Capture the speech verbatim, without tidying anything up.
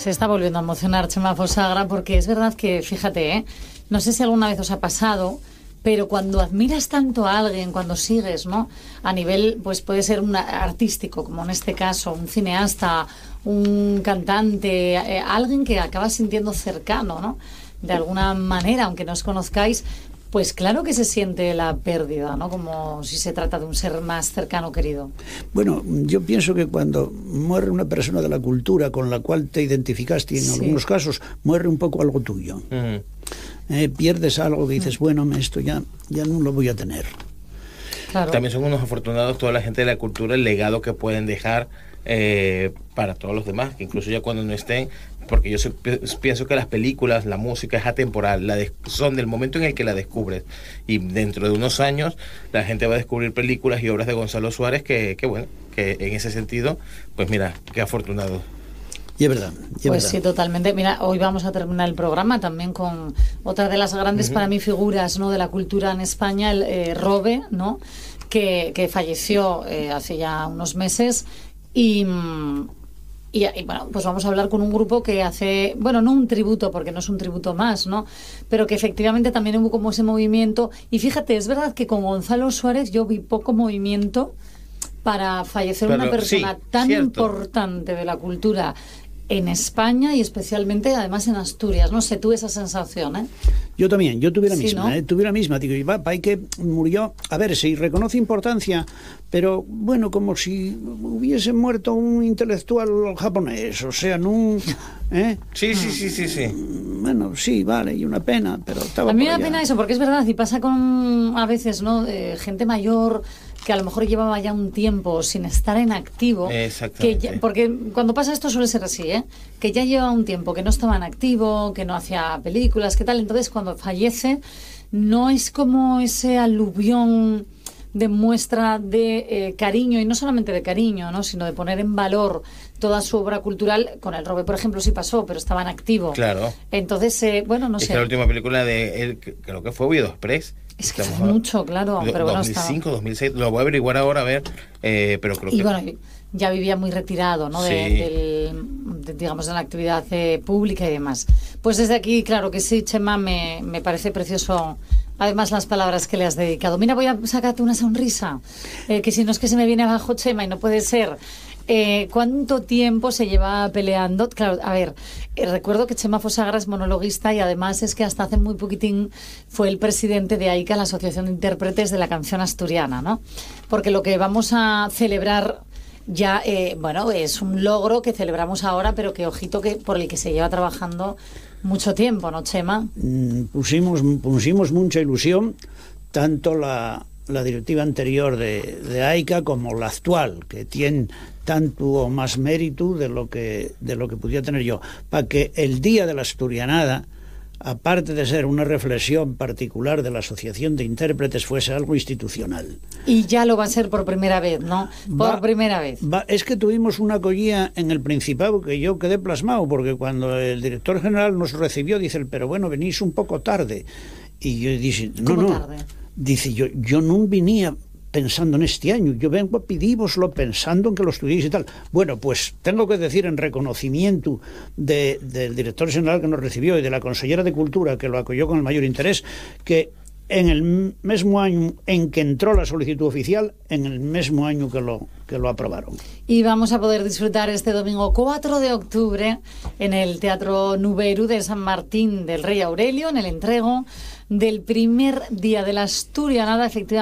Se está volviendo a emocionar Txema Fosagra, porque es verdad que, fíjate, ¿eh? No sé si alguna vez os ha pasado, pero cuando admiras tanto a alguien, cuando sigues, ¿no? A nivel, pues puede ser un artístico, como en este caso, un cineasta, un cantante, eh, alguien que acabas sintiendo cercano, ¿no? De alguna manera, aunque no os conozcáis, pues claro que se siente la pérdida, ¿no? Como si se trata de un ser más cercano, querido. Bueno, yo pienso que cuando muere una persona de la cultura con la cual te identificaste, en sí. algunos casos, muere un poco algo tuyo. Uh-huh. Eh, pierdes algo que dices, uh-huh. bueno, esto ya, ya no lo voy a tener. Claro. También son unos afortunados toda la gente de la cultura, el legado que pueden dejar eh, para todos los demás, que incluso ya cuando no estén, porque yo pienso que las películas, la música es atemporal, la de, son del momento en el que la descubres, y dentro de unos años la gente va a descubrir películas y obras de Gonzalo Suárez que, que bueno, que en ese sentido, pues mira, qué afortunado. Y es verdad. Y es pues verdad. Sí, totalmente. Mira, hoy vamos a terminar el programa también con otra de las grandes uh-huh. para mí figuras, ¿no?, de la cultura en España, el eh, Robe, ¿no?, que, que falleció eh, hace ya unos meses. Y, y, y bueno, pues vamos a hablar con un grupo que hace, bueno, no un tributo, porque no es un tributo más, ¿no?, pero que efectivamente también hubo como ese movimiento. Y fíjate, es verdad que con Gonzalo Suárez yo vi poco movimiento para fallecer pero, una persona sí, tan cierto. importante de la cultura en España y especialmente además en Asturias. No sé, tuve esa sensación, ¿eh? Yo también, yo tuve la sí, misma, ¿no? ¿eh? tuve la misma. Digo, papá, que murió, a ver, sí, reconoce importancia, pero bueno, como si hubiese muerto un intelectual japonés, o sea, no... ¿eh? Sí, sí, sí, sí, sí. Bueno, sí, vale, y una pena, pero estaba a mí por me da allá. pena eso, porque es verdad, y pasa con, a veces, ¿no?, eh, gente mayor que a lo mejor llevaba ya un tiempo sin estar en activo. Exactamente. Que ya, porque cuando pasa esto suele ser así, ¿eh? Que ya lleva un tiempo que no estaba en activo, que no hacía películas, que tal. Entonces, cuando fallece, no es como ese aluvión de muestra de eh, cariño, y no solamente de cariño, ¿no?, sino de poner en valor toda su obra cultural. Con el Robe, por ejemplo, sí pasó, pero estaba en activo. Claro. Entonces, eh, bueno, no es sé. Que la última película de él, creo que fue Oviedo Express. Es que fue mucho, claro, pero bueno, dos mil cinco, dos mil seis, lo voy a averiguar ahora, a ver, eh, pero creo y que... bueno, ya vivía muy retirado, ¿no?, de, sí. del, de, digamos, de la actividad eh, pública y demás. Pues desde aquí, claro que sí, Txema, me, me parece precioso, además, las palabras que le has dedicado. Mira, voy a sacarte una sonrisa, eh, que si no es que se me viene abajo, Txema, y no puede ser. Eh, ¿Cuánto tiempo se lleva peleando? Claro, a ver, eh, recuerdo que Txema Fosagra es monologuista y además es que hasta hace muy poquitín fue el presidente de AICA, la Asociación de Intérpretes de la Canción Asturiana, ¿no? Porque lo que vamos a celebrar ya, eh, bueno, es un logro que celebramos ahora, pero que ojito, que por el que se lleva trabajando mucho tiempo, ¿no, Txema? Mm, pusimos, pusimos mucha ilusión, tanto la... la directiva anterior de, de AICA como la actual, que tiene tanto o más mérito de lo que de lo que pudiera tener yo, para que el Día de la Asturianada, aparte de ser una reflexión particular de la Asociación de Intérpretes, fuese algo institucional. Y ya lo va a ser por primera vez, ¿no? Por va, primera vez. Va, es que tuvimos una acogida en el Principado que yo quedé plasmado, porque cuando el director general nos recibió, dice, pero bueno, venís un poco tarde. Y yo dije, no, no. Tarde? Dice, yo, yo no venía pensando en este año, yo vengo a pedívoslo pensando en que lo estudiéis y tal. Bueno, pues tengo que decir, en reconocimiento de, del director general que nos recibió y de la consellera de Cultura que lo acogió con el mayor interés, que en el mismo año en que entró la solicitud oficial, en el mismo año que lo, que lo aprobaron. Y vamos a poder disfrutar este domingo cuatro de octubre en el Teatro Nuberu de San Martín del Rey Aurelio, en el entrego del primer día de la Asturianada, efectivamente.